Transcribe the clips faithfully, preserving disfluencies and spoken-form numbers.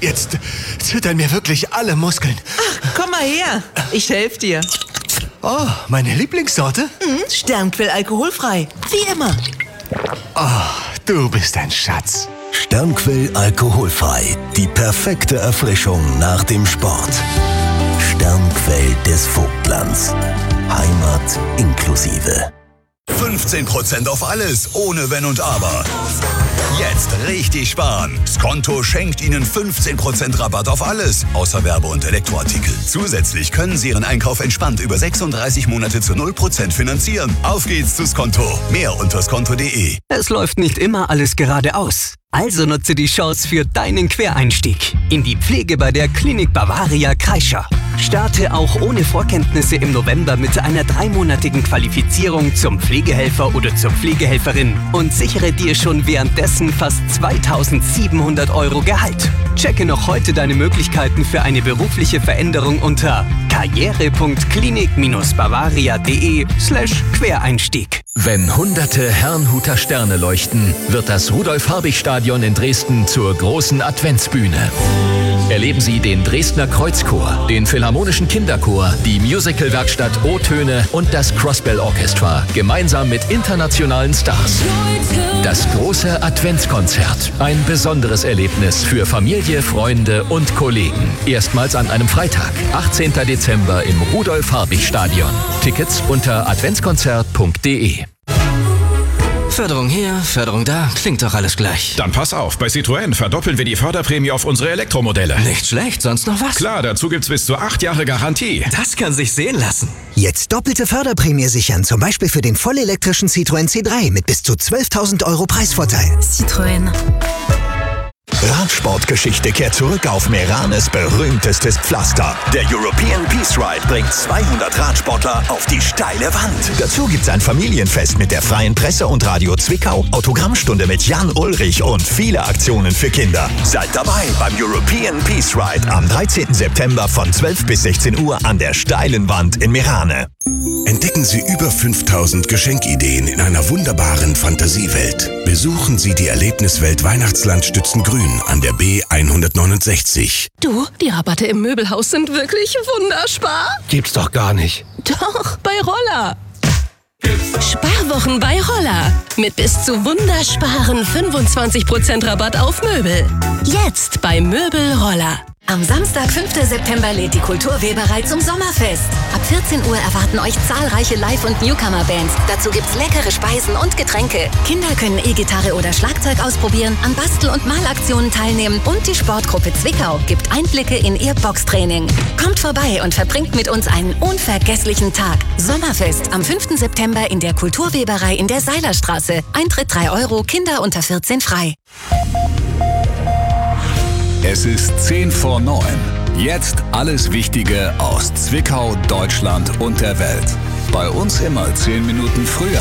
Jetzt zittern mir wirklich alle Muskeln. Ach, komm mal her. Ich helfe dir. Oh, meine Lieblingssorte? Mhm, Sternquell alkoholfrei. Wie immer. Oh, du bist ein Schatz. Sternquell alkoholfrei. Die perfekte Erfrischung nach dem Sport. Sternquell des Vogtlands. Heimat inklusive. fünfzehn Prozent auf alles, ohne Wenn und Aber. Jetzt richtig sparen. Skonto schenkt Ihnen fünfzehn Prozent Rabatt auf alles, außer Werbe- und Elektroartikel. Zusätzlich können Sie Ihren Einkauf entspannt über sechsunddreißig Monate zu null Prozent finanzieren. Auf geht's zu Skonto. Mehr unter skonto punkt de. Es läuft nicht immer alles geradeaus. Also nutze die Chance für deinen Quereinstieg in die Pflege bei der Klinik Bavaria Kreischer. Starte auch ohne Vorkenntnisse im November mit einer dreimonatigen Qualifizierung zum Pflegehelfer oder zur Pflegehelferin und sichere dir schon währenddessen fast zweitausendsiebenhundert Euro Gehalt. Checke noch heute deine Möglichkeiten für eine berufliche Veränderung unter karriere punkt klinik bavaria punkt de slash Quereinstieg. Wenn hunderte Herrnhuter Sterne leuchten, wird das Rudolf-Harbig-Stadion in Dresden zur großen Adventsbühne. Erleben Sie den Dresdner Kreuzchor, den Philharmonischen Kinderchor, die Musicalwerkstatt O-Töne und das Crossbell Orchestra gemeinsam mit internationalen Stars. Das große Adventskonzert. Ein besonderes Erlebnis für Familie, Freunde und Kollegen. Erstmals an einem Freitag, achtzehnten Dezember im Rudolf-Harbig-Stadion. Tickets unter adventskonzert punkt de. Förderung hier, Förderung da, klingt doch alles gleich. Dann pass auf, bei Citroën verdoppeln wir die Förderprämie auf unsere Elektromodelle. Nicht schlecht, sonst noch was? Klar, dazu gibt's bis zu acht Jahre Garantie. Das kann sich sehen lassen. Jetzt doppelte Förderprämie sichern, zum Beispiel für den vollelektrischen Citroën C drei mit bis zu zwölftausend Euro Preisvorteil. Citroën. Radsportgeschichte kehrt zurück auf Meranes berühmtestes Pflaster. Der European Peace Ride bringt zweihundert Radsportler auf die steile Wand. Dazu gibt's ein Familienfest mit der Freien Presse und Radio Zwickau, Autogrammstunde mit Jan Ulrich und viele Aktionen für Kinder. Seid dabei beim European Peace Ride am dreizehnten September von zwölf bis sechzehn Uhr an der steilen Wand in Merane. Entdecken Sie über fünftausend Geschenkideen in einer wunderbaren Fantasiewelt. Besuchen Sie die Erlebniswelt Weihnachtsland Stützengrün an der B hundertneunundsechzig. Du, die Rabatte im Möbelhaus sind wirklich wunderspar. Gibt's doch gar nicht. Doch, bei Roller. Sparwochen bei Roller. Mit bis zu wundersparen fünfundzwanzig Prozent Rabatt auf Möbel. Jetzt bei Möbel Roller. Am Samstag, fünften September lädt die Kulturweberei zum Sommerfest. Ab vierzehn Uhr erwarten euch zahlreiche Live- und Newcomer-Bands. Dazu gibt's leckere Speisen und Getränke. Kinder können E-Gitarre oder Schlagzeug ausprobieren, an Bastel- und Malaktionen teilnehmen und die Sportgruppe Zwickau gibt Einblicke in ihr Boxtraining. Kommt vorbei und verbringt mit uns einen unvergesslichen Tag. Sommerfest am fünften September in der Kulturweberei in der Seilerstraße. Eintritt drei Euro, Kinder unter vierzehn frei. Es ist zehn vor neun. Jetzt alles Wichtige aus Zwickau, Deutschland und der Welt. Bei uns immer zehn Minuten früher.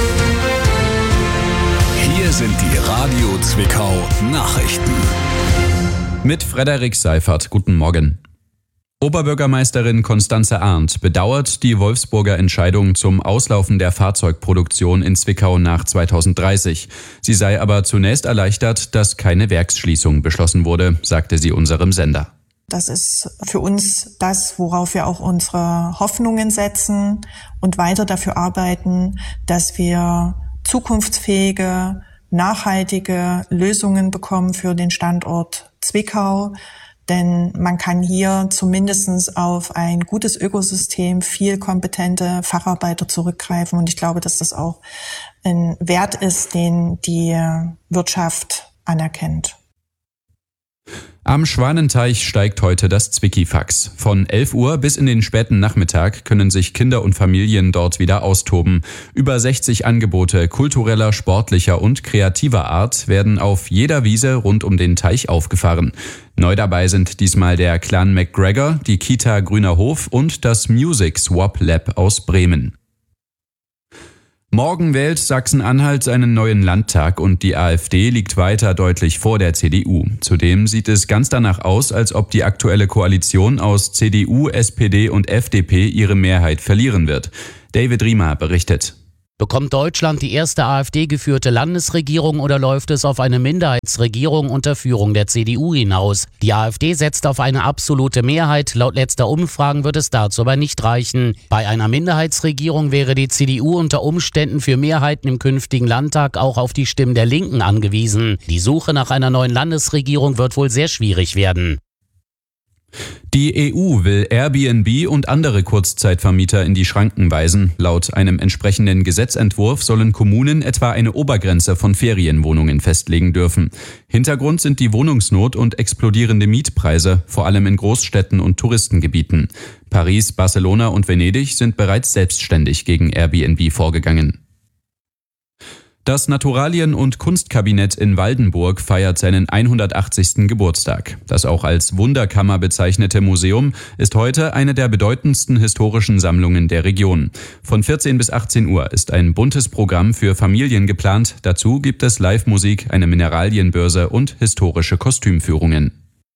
Hier sind die Radio Zwickau Nachrichten. Mit Frederik Seifert. Guten Morgen. Oberbürgermeisterin Constanze Arndt bedauert die Wolfsburger Entscheidung zum Auslaufen der Fahrzeugproduktion in Zwickau nach zweitausenddreißig. Sie sei aber zunächst erleichtert, dass keine Werksschließung beschlossen wurde, sagte sie unserem Sender. Das ist für uns das, worauf wir auch unsere Hoffnungen setzen und weiter dafür arbeiten, dass wir zukunftsfähige, nachhaltige Lösungen bekommen für den Standort Zwickau. Denn man kann hier zumindest auf ein gutes Ökosystem, viel kompetente Facharbeiter zurückgreifen. Und ich glaube, dass das auch ein Wert ist, den die Wirtschaft anerkennt. Am Schwanenteich steigt heute das Zwickifax. Von elf Uhr bis in den späten Nachmittag können sich Kinder und Familien dort wieder austoben. Über sechzig Angebote kultureller, sportlicher und kreativer Art werden auf jeder Wiese rund um den Teich aufgefahren. Neu dabei sind diesmal der Clan McGregor, die Kita Grüner Hof und das Music Swap Lab aus Bremen. Morgen wählt Sachsen-Anhalt seinen neuen Landtag und die AfD liegt weiter deutlich vor der C D U. Zudem sieht es ganz danach aus, als ob die aktuelle Koalition aus C D U, S P D und F D P ihre Mehrheit verlieren wird. David Riemer berichtet. Bekommt Deutschland die erste AfD-geführte Landesregierung oder läuft es auf eine Minderheitsregierung unter Führung der C D U hinaus? Die AfD setzt auf eine absolute Mehrheit. Laut letzter Umfragen wird es dazu aber nicht reichen. Bei einer Minderheitsregierung wäre die C D U unter Umständen für Mehrheiten im künftigen Landtag auch auf die Stimmen der Linken angewiesen. Die Suche nach einer neuen Landesregierung wird wohl sehr schwierig werden. Die E U will Airbnb und andere Kurzzeitvermieter in die Schranken weisen. Laut einem entsprechenden Gesetzentwurf sollen Kommunen etwa eine Obergrenze von Ferienwohnungen festlegen dürfen. Hintergrund sind die Wohnungsnot und explodierende Mietpreise, vor allem in Großstädten und Touristengebieten. Paris, Barcelona und Venedig sind bereits selbstständig gegen Airbnb vorgegangen. Das Naturalien- und Kunstkabinett in Waldenburg feiert seinen hundertachtzigsten Geburtstag. Das auch als Wunderkammer bezeichnete Museum ist heute eine der bedeutendsten historischen Sammlungen der Region. Von vierzehn bis achtzehn Uhr ist ein buntes Programm für Familien geplant. Dazu gibt es Live-Musik, eine Mineralienbörse und historische Kostümführungen.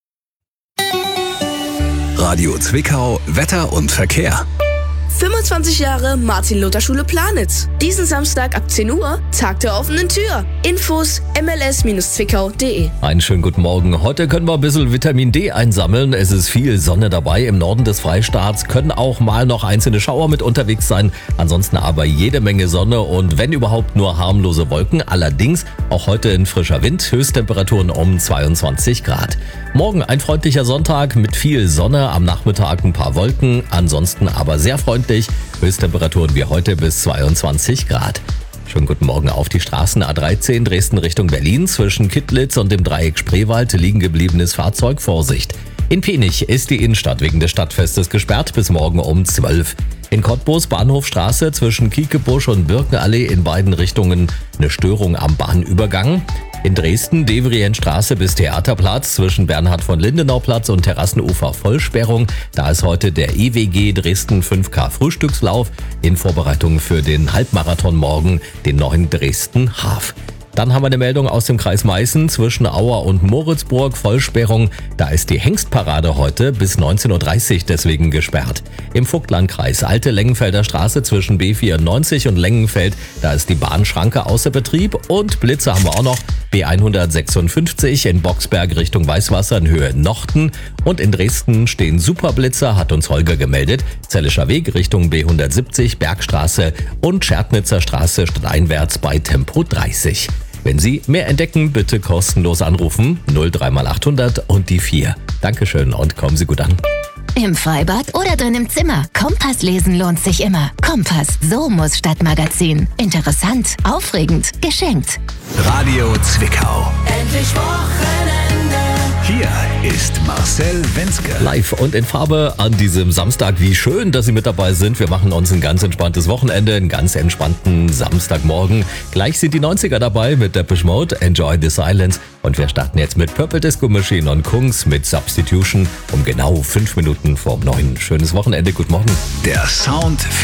Radio Zwickau, Wetter und Verkehr. fünfundzwanzig Jahre Martin-Luther-Schule Planitz. Diesen Samstag ab zehn Uhr, Tag der offenen Tür. Infos m l s zwickau punkt d e. Einen schönen guten Morgen. Heute können wir ein bisschen Vitamin D einsammeln. Es ist viel Sonne dabei. Im Norden des Freistaats können auch mal noch einzelne Schauer mit unterwegs sein. Ansonsten aber jede Menge Sonne und wenn überhaupt nur harmlose Wolken. Allerdings auch heute ein frischer Wind. Höchsttemperaturen um zweiundzwanzig Grad. Morgen ein freundlicher Sonntag mit viel Sonne. Am Nachmittag ein paar Wolken. Ansonsten aber sehr freundlich. Höchsttemperaturen wie heute bis zweiundzwanzig Grad. Schönen guten Morgen auf die Straßen. A dreizehn Dresden Richtung Berlin. Zwischen Kittlitz und dem Dreieck Spreewald liegen gebliebenes Fahrzeug. Vorsicht. In Penich ist die Innenstadt wegen des Stadtfestes gesperrt bis morgen um zwölf. In Cottbus Bahnhofstraße zwischen Kiekebusch und Birkenallee in beiden Richtungen eine Störung am Bahnübergang. In Dresden Devrienstraße bis Theaterplatz zwischen Bernhard von Lindenauplatz und Terrassenufer Vollsperrung. Da ist heute der E W G Dresden fünf K Frühstückslauf in Vorbereitung für den Halbmarathon morgen, den neuen Dresden Half. Dann haben wir eine Meldung aus dem Kreis Meißen zwischen Auer und Moritzburg, Vollsperrung. Da ist die Hengstparade heute bis neunzehn Uhr dreißig deswegen gesperrt. Im Vogtlandkreis Alte Lengenfelder Straße zwischen B vierundneunzig und Lengenfeld, da ist die Bahnschranke außer Betrieb. Und Blitze haben wir auch noch. B hundertsechsundfünfzig in Boxberg Richtung Weißwasser in Höhe Nochten. Und in Dresden stehen Superblitzer, hat uns Holger gemeldet. Zellischer Weg Richtung B hundertsiebzig, Bergstraße und Schärtnitzer Straße stadteinwärts bei Tempo dreißig. Wenn Sie mehr entdecken, bitte kostenlos anrufen. null drei mal achthundert und die vier. Dankeschön und kommen Sie gut an. Im Freibad oder drin im Zimmer. Kompass lesen lohnt sich immer. Kompass, so muss Stadtmagazin. Interessant, aufregend, geschenkt. Radio Zwickau. Endlich Wochenende. Hier ist Marcel Wenzke. Live und in Farbe an diesem Samstag. Wie schön, dass Sie mit dabei sind. Wir machen uns ein ganz entspanntes Wochenende, einen ganz entspannten Samstagmorgen. Gleich sind die neunziger dabei mit Depeche Mode, Enjoy the Silence. Und wir starten jetzt mit Purple Disco Machine und Kungs mit Substitution um genau fünf Minuten vor neun. Schönes Wochenende, guten Morgen. Der Sound für